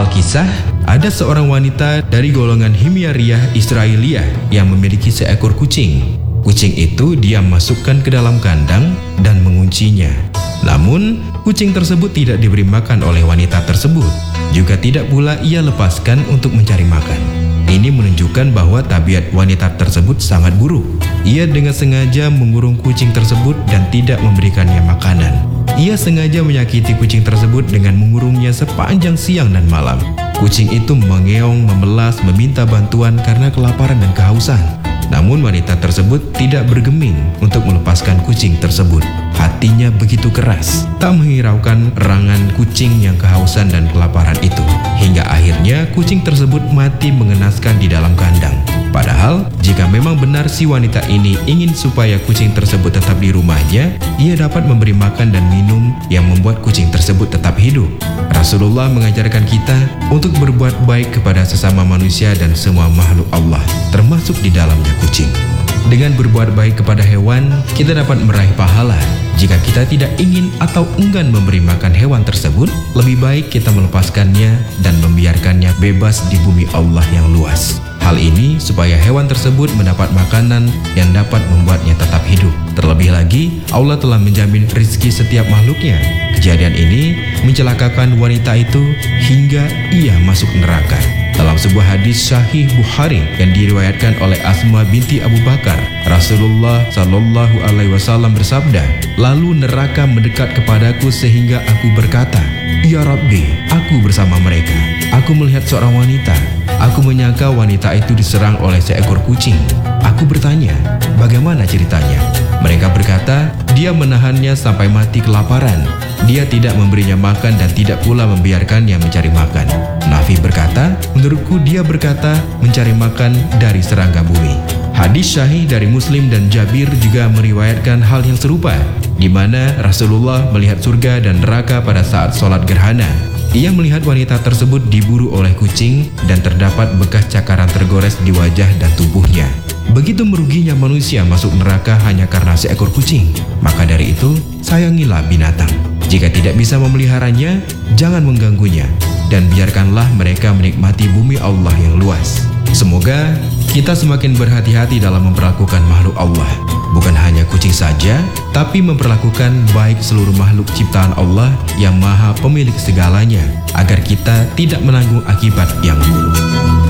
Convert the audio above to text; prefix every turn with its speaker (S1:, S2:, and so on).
S1: Alkisah, ada seorang wanita dari golongan Himyariyah Israiliyah yang memiliki seekor kucing. Kucing itu dia masukkan ke dalam kandang dan menguncinya. Namun, kucing tersebut tidak diberi makan oleh wanita tersebut. Juga tidak pula ia lepaskan untuk mencari makan. Ini menunjukkan bahwa tabiat wanita tersebut sangat buruk. Ia dengan sengaja mengurung kucing tersebut dan tidak memberikannya makanan. Ia sengaja menyakiti kucing tersebut dengan mengurungnya sepanjang siang dan malam. Kucing itu mengeong, memelas, meminta bantuan karena kelaparan dan kehausan. Namun wanita tersebut tidak bergeming untuk melepaskan kucing tersebut. Hatinya begitu keras, tak menghiraukan erangan kucing yang kehausan dan kelaparan itu. Hingga akhirnya kucing tersebut mati mengenaskan di dalam kandang. Padahal, jika memang benar si wanita ini ingin supaya kucing tersebut tetap di rumahnya, ia dapat memberi makan dan minum yang membuat kucing tersebut tetap hidup. Rasulullah mengajarkan kita untuk berbuat baik kepada sesama manusia dan semua makhluk Allah, termasuk di dalamnya kucing. Dengan berbuat baik kepada hewan, kita dapat meraih pahala. Jika kita tidak ingin atau enggan memberi makan hewan tersebut, lebih baik kita melepaskannya dan membiarkannya bebas di bumi Allah yang luas. Hal ini supaya hewan tersebut mendapat makanan yang dapat membuatnya tetap hidup. Terlebih lagi, Allah telah menjamin rizki setiap makhluknya. Kejadian ini mencelakakan wanita itu hingga ia masuk neraka. Dalam sebuah hadis Sahih Bukhari yang diriwayatkan oleh Asma binti Abu Bakar, Rasulullah Shallallahu Alaihi Wasallam bersabda, "Lalu neraka mendekat kepadaku sehingga aku berkata, Ya Rabbi, aku bersama mereka. Aku melihat seorang wanita. Aku menyangka wanita itu diserang oleh seekor kucing. Aku bertanya, bagaimana ceritanya? Mereka berkata, dia menahannya sampai mati kelaparan. Dia tidak memberinya makan dan tidak pula membiarkannya mencari makan." Nafi berkata, menurutku dia berkata mencari makan dari serangga bumi. Hadis sahih dari Muslim dan Jabir juga meriwayatkan hal yang serupa, di mana Rasulullah melihat surga dan neraka pada saat sholat gerhana. Ia melihat wanita tersebut diburu oleh kucing dan terdapat bekas cakaran tergores di wajah dan tubuhnya. Begitu meruginya manusia masuk neraka hanya karena seekor kucing. Maka dari itu, sayangilah binatang. Jika tidak bisa memeliharanya, jangan mengganggunya, dan biarkanlah mereka menikmati bumi Allah yang luas. Semoga kita semakin berhati-hati dalam memperlakukan makhluk Allah. Bukan hanya kucing saja, tapi memperlakukan baik seluruh makhluk ciptaan Allah yang maha pemilik segalanya, agar kita tidak menanggung akibat yang buruk.